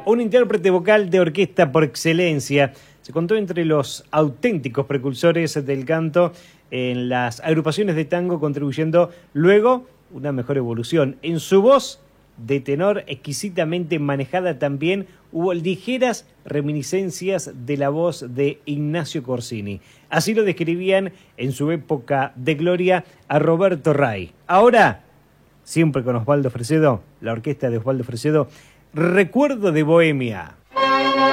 un intérprete vocal de orquesta por excelencia. Se contó entre los auténticos precursores del canto en las agrupaciones de tango, contribuyendo luego una mejor evolución. En su voz de tenor exquisitamente manejada también hubo ligeras reminiscencias de la voz de Ignacio Corsini. Así lo describían en su época de gloria a Roberto Ray. Ahora, siempre con Osvaldo Fresedo, la orquesta de Osvaldo Fresedo, Recuerdo de Bohemia.